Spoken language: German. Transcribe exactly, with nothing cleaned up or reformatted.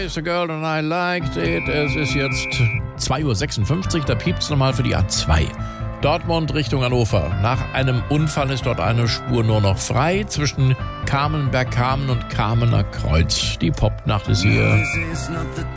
Chase the Girl and I Liked It. Es ist jetzt zwei Uhr sechsundfünfzig, da piept's nochmal für die A zwei. Dortmund Richtung Hannover. Nach einem Unfall ist dort eine Spur nur noch frei zwischen Kamenberg-Kamen und Kamener Kreuz. Die Popnacht ist hier.